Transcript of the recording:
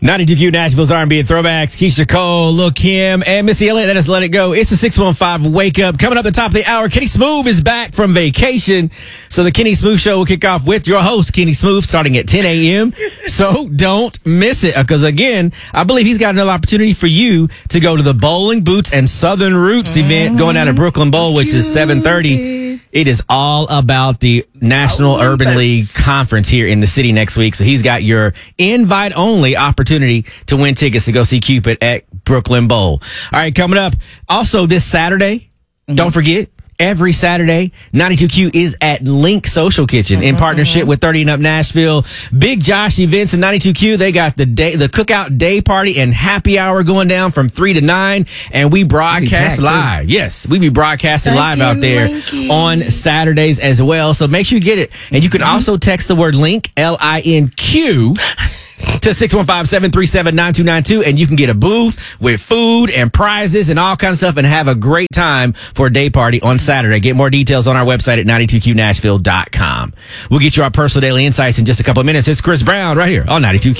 92Q Nashville's R&B and throwbacks. Keisha Cole, Lil' Kim, and Missy Elliott. Let us let it go. It's a 615 Wake Up. Coming up the top of the hour, Kenny Smooth is back from vacation. So the Kenny Smooth Show will kick off with your host, Kenny Smooth, starting at 10 a.m. So don't miss it. Because again, I believe he's got another opportunity for you to go to the Bowling Boots and Southern Roots event going down at Brooklyn Bowl, which is 7:30. It is all about the National Urban League Conference here in the city next week. So he's got your invite-only opportunity to win tickets to go see Cupid at Brooklyn Bowl. All right, coming up. Also, this Saturday, don't forget, every Saturday, 92Q is at Link Social Kitchen in partnership with 30 and Up Nashville. Big Josh events in 92Q. They got the cookout day party and happy hour going down from 3 to 9. And we broadcast live. Yes, we be broadcasting live out there on Saturdays as well. So make sure you get it. And you can also text the word LINK, LINQ, to 615-737-9292, and you can get a booth with food and prizes and all kinds of stuff and have a great time for a day party on Saturday. Get more details on our website at 92qnashville.com. We'll get you our personal daily insights in just a couple of minutes. It's Chris Brown right here on 92Q.